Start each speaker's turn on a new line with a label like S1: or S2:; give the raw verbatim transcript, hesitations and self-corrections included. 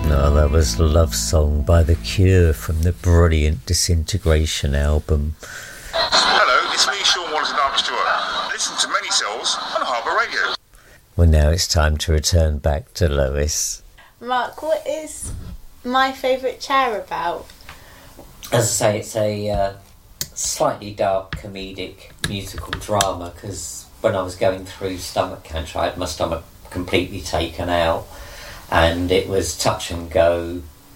S1: Oh, that was Love Song by The Cure from the brilliant Disintegration album.
S2: Hello, it's me, Sean Wallace and Dark Stewart. Listen to Many Souls on Harbour Radio.
S1: Well, now it's time to return back to Lois.
S3: Mark, what is My Favourite Chair about?
S4: As I say, it's a uh, slightly dark comedic musical drama, because when I was going through stomach cancer, I had my stomach completely taken out, and it was touch and go